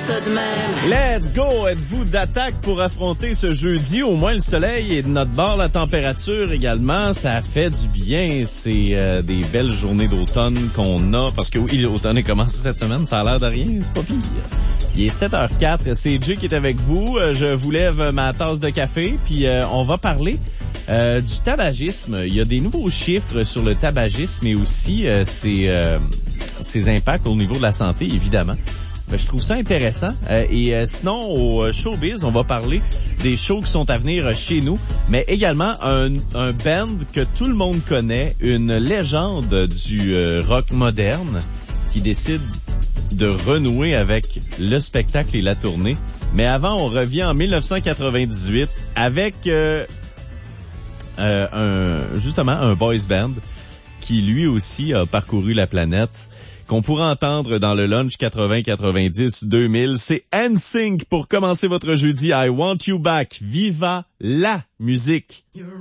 ça de même. Let's go! Êtes-vous d'attaque pour affronter ce jeudi? Au moins, le soleil est de notre bord, la température également. Ça fait du bien. C'est des belles journées d'automne qu'on a. Parce que oui, l'automne a commencé cette semaine. Ça a l'air de rien. C'est pas pire. Il est 7h04. C'est Jay qui est avec vous. Je vous lève ma tasse de café. Puis on va parler du tabagisme. Il y a des nouveaux chiffres sur le tabagisme et aussi ses impacts au niveau de la santé, évidemment. Je trouve ça intéressant. Sinon, au showbiz, on va parler des shows qui sont à venir chez nous, mais également un band que tout le monde connaît, une légende du rock moderne qui décide de renouer avec le spectacle et la tournée. Mais avant, on revient en 1998 avec un boys band qui lui aussi a parcouru la planète, qu'on pourra entendre dans le Lunch 80, 90, 2000. C'est NSYNC pour commencer votre jeudi. I Want You Back. Viva la musique!